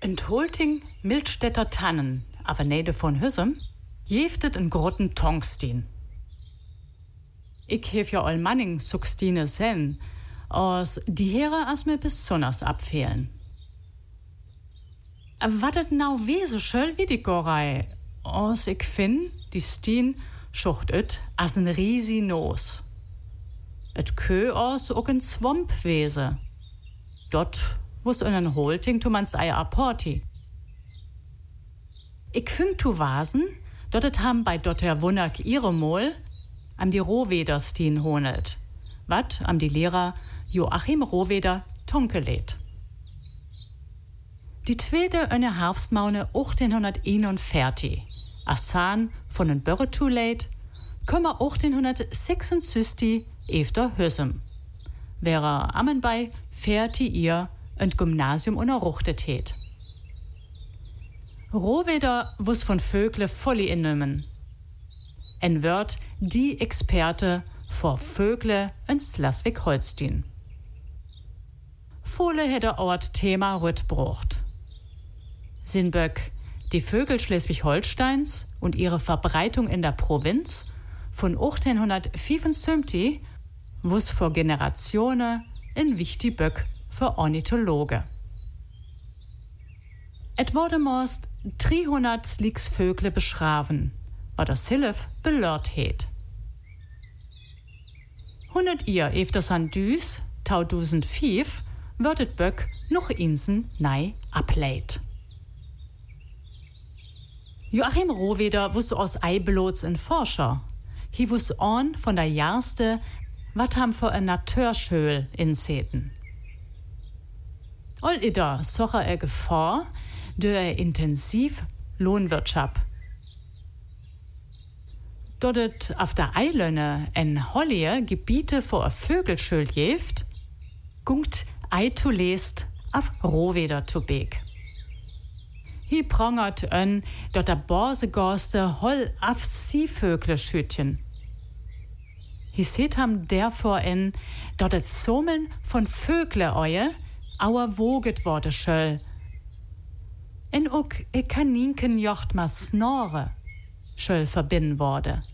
In Holting, Mildstädter Tannen, aber nede von Hüssem, jeftet in grotten Tongstin. Ich hef ja all Manning Suxtine sen, aus die Heere as mir besonders abfehlen. Aber wat et nau wese schöll wie die Gorei, aus ich fin, die Stien schucht et as en riesi Nos. Et kö aus ook en Swamp wese. Dort wo's in en Holting tu mans Eier apporti. Ich fing tu wasen, dort et ham bei dotter Wunak ihre Mol, am die Rohweder-Stien honelt, wat am die Lehrer Joachim Rohweder tonkelet. Die zweite eine Herbstmaune 1841, Assan von den Börre tuleit, kümmer 1866 efter Hüssem. Wäre ammen bei fährti ihr ein Gymnasium unerruchtet het. Rohweder wuss von Vögle volli innümmen. En wird die Experte vor Vögle in Schleswig-Holstein. Vole hätte Ort Thema Rüttbrucht. Sinböck, die Vögel Schleswig-Holsteins und ihre Verbreitung in der Provinz von 1875 wuss vor Generationen in wichtig Böck für Ornithologe. Et wurde most 300 Slicksvögle beschraven, war das Hilf belört het. 100 ihr efter Sandüs, 2005, wird et Böck noch Insen nei ableit. Joachim Rohweder wuss aus Eiblots in Forscher. Hi wuss on von der Jarste, wat ham für ein Naturschöl inseten. All ida socher Gefahr, der intensiv Lohnwirtschaft. Dort auf der Eilöne en Hollie Gebiete vor Vögelschöl jeft, gungt Eitu lest auf Rohweder zu Beek. Hi prangert dort der Borsegorste holl auf Sievögle schütchen. Hi seht ham derfor dort et Sommeln von Vögle eue, auer woget wurde schöll. En ook Kaninken jocht mal Snore schöll verbinden wurde.